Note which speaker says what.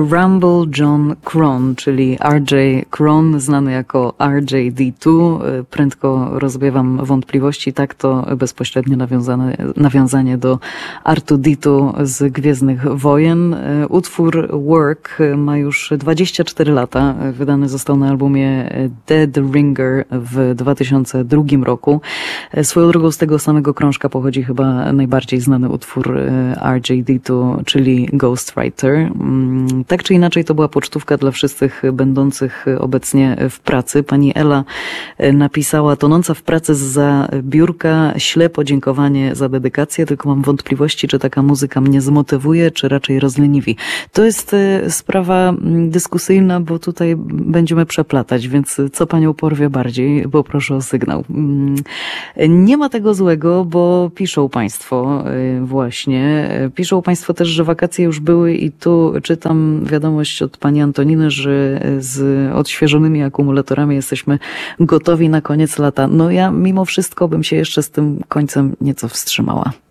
Speaker 1: Rumble John Cron, czyli R.J. Cron, znany jako RJD2. Prędko rozbiewam wątpliwości, tak, to bezpośrednie nawiązanie do R2D2 z Gwiezdnych Wojen. Utwór Work ma już 24 lata. Wydany został na albumie Dead Ringer w 2002 roku. Swoją drogą z tego samego krążka pochodzi chyba najbardziej znany utwór RJD2, czyli Ghostwriter. Tak czy inaczej to była pocztówka dla wszystkich będących obecnie w pracy. Pani Ela napisała: tonąca w pracy zza biurka, śle podziękowanie za dedykację, tylko mam wątpliwości, czy taka muzyka mnie zmotywuje, czy raczej rozleniwi. To jest sprawa dyskusyjna, bo tutaj będziemy przeplatać, więc co panią porwie bardziej? Poproszę o sygnał. Nie ma tego złego, bo piszą państwo właśnie. Piszą państwo też, że wakacje już były i tu czytam wiadomość od pani Antoniny, że z odświeżonymi akumulatorami jesteśmy gotowi na koniec lata. No ja mimo wszystko bym się jeszcze z tym końcem nieco wstrzymała.